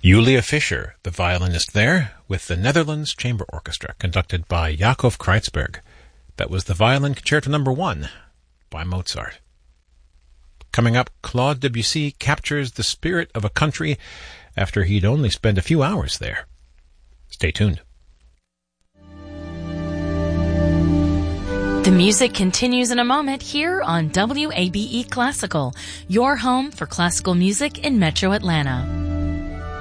Julia Fischer, the violinist there, with the Netherlands Chamber Orchestra, conducted by Jakob Kreitzberg. That was the Violin Concerto No. 1 by Mozart. Coming up, Claude Debussy captures the spirit of a country after he'd only spent a few hours there. Stay tuned. The music continues in a moment here on WABE Classical, your home for classical music in Metro Atlanta.